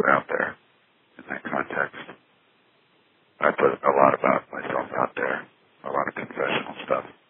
put out there in that context. I put a lot about myself out there, a lot of confessional stuff.